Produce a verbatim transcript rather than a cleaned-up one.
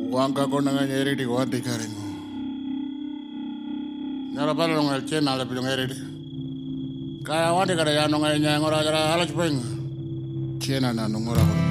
Wangka kona nga nyeri di wadi karingo. Nyara pala nungal chena le pilong eri di. Kaya wadi kada ya nungal nyangora jara halaj peng. Chena na nungora.